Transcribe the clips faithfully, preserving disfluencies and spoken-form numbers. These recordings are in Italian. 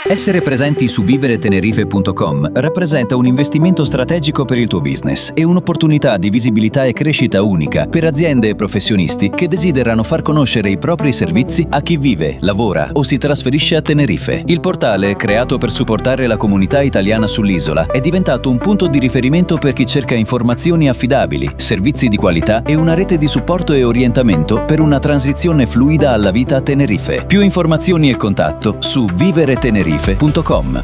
Essere presenti su vivere tenerife punto com rappresenta un investimento strategico per il tuo business e un'opportunità di visibilità e crescita unica per aziende e professionisti che desiderano far conoscere i propri servizi a chi vive, lavora o si trasferisce a Tenerife. Il portale, creato per supportare la comunità italiana sull'isola, è diventato un punto di riferimento per chi cerca informazioni affidabili, servizi di qualità e una rete di supporto e orientamento per una transizione fluida alla vita a Tenerife. Più informazioni e contatto su vivere tenerife punto com.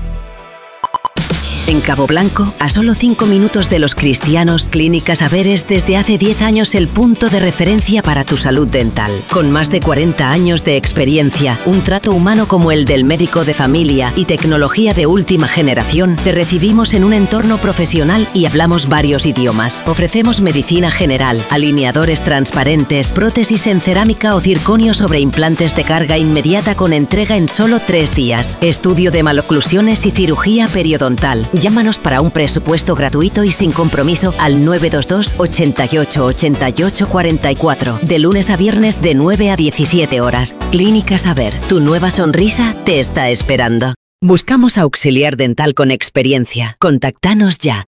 En Cabo Blanco, a solo cinco minutos de Los Cristianos, Clínica Saber es desde hace diez años el punto de referencia para tu salud dental. Con más de cuarenta años de experiencia, un trato humano como el del médico de familia y tecnología de última generación, te recibimos en un entorno profesional y hablamos varios idiomas. Ofrecemos medicina general, alineadores transparentes, prótesis en cerámica o circonio sobre implantes de carga inmediata con entrega en solo tres días, estudio de maloclusiones y cirugía periodontal. Llámanos para un presupuesto gratuito y sin compromiso al nueve dos dos, ochenta y ocho, ochenta y ocho, cuarenta y cuatro, de lunes a viernes de nueve a diecisiete horas. Clínica Saber, tu nueva sonrisa te está esperando. Buscamos auxiliar dental con experiencia. Contactanos ya.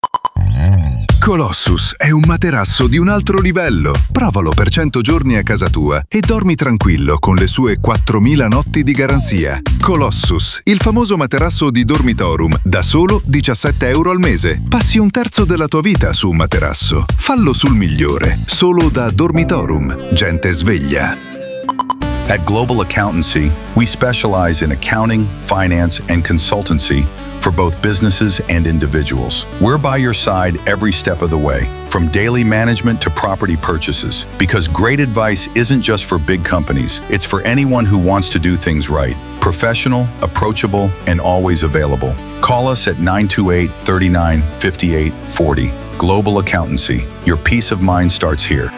Colossus è un materasso di un altro livello. Provalo per cento giorni a casa tua e dormi tranquillo con le sue quattromila notti di garanzia. Colossus, il famoso materasso di Dormitorum, da solo diciassette euro al mese. Passi un terzo della tua vita su un materasso. Fallo sul migliore, solo da Dormitorum. Gente sveglia. At Global Accountancy, we specialize in accounting, finance, and consultancy for both businesses and individuals. We're by your side every step of the way, from daily management to property purchases, because great advice isn't just for big companies, it's for anyone who wants to do things right. Professional, approachable, and always available. Call us at nine two eight, three nine, five eight four zero. Global Accountancy. Your peace of mind starts here.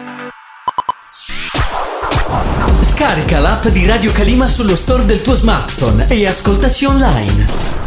Scarica l'app di Radio Kalima sullo store del tuo smartphone e ascoltaci online.